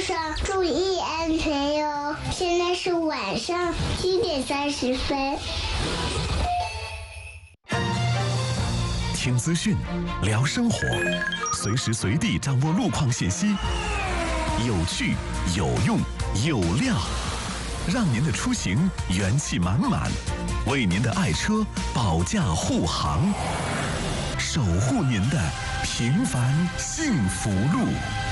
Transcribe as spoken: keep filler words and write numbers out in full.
上注意安全哟。现在是晚上七点三十分。 听资讯，聊生活，随时随地掌握路况信息，有趣、有用、有料，让您的出行元气满满，为您的爱车保驾护航，守护您的平凡幸福路。